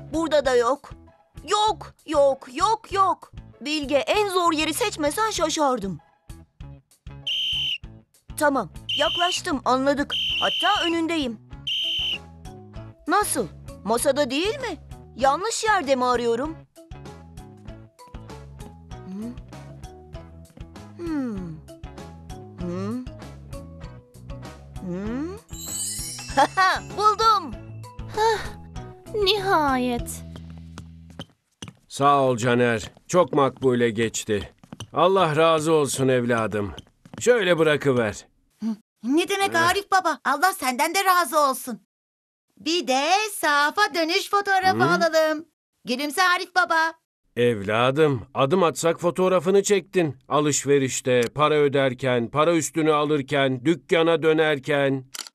Burada da yok. Yok, yok, yok, yok. Bilge, en zor yeri seçmesen şaşardım. Tamam, yaklaştım, anladık. Hatta önündeyim. Nasıl? Masada değil mi? Yanlış yerde mi arıyorum? Hmm. Hmm. Hmm. Hmm. Haha, buldum. Nihayet. Sağ ol Caner. Çok makbule geçti. Allah razı olsun evladım. Şöyle bırakıver. Ne demek Arif Baba? Allah senden de razı olsun. Bir de safa dönüş fotoğrafı alalım. Gülümse Arif Baba. Evladım, adım atsak fotoğrafını çektin. Alışverişte, para öderken, para üstünü alırken, dükkana dönerken.